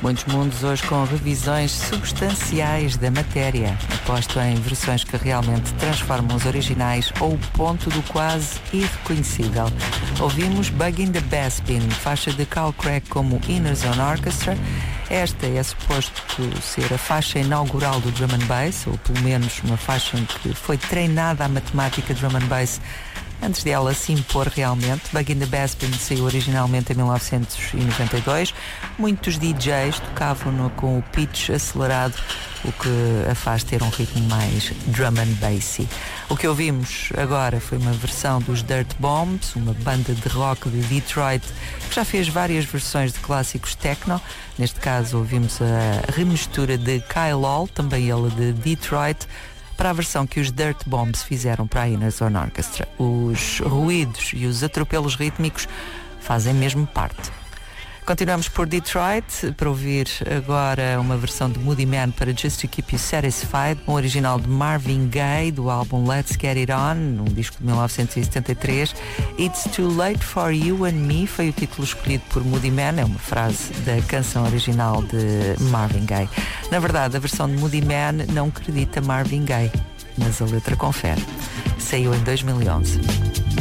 Muitos mundos hoje com revisões substanciais da matéria. Aposto em versões que realmente transformam os originais ao ponto do quase irreconhecível. Ouvimos Bugging the Bespin, faixa de Carl Craig como Inner Zone Orchestra. Esta é suposto ser a faixa inaugural do drum and bass, ou pelo menos uma faixa em que foi treinada a matemática drum and bass antes dela se impor realmente. Bugging the Bespin saiu originalmente em 1992. Muitos DJs tocavam-no com o pitch acelerado, o que a faz ter um ritmo mais drum and bassy. O que ouvimos agora foi uma versão dos Dirt Bombs, uma banda de rock de Detroit que já fez várias versões de clássicos techno. Neste caso ouvimos a remistura de Kyle Hall, também ele de Detroit, para a versão que os Dirt Bombs fizeram para a Inner Zone Orchestra. Os ruídos e os atropelos rítmicos fazem mesmo parte. Continuamos por Detroit para ouvir agora uma versão de Moody Man para Just to Keep You Satisfied, um original de Marvin Gaye do álbum Let's Get It On, um disco de 1973. It's Too Late for You and Me foi o título escolhido por Moody Man, é uma frase da canção original de Marvin Gaye. Na verdade, a versão de Moody Man não acredita Marvin Gaye, mas a letra confere. Saiu em 2011.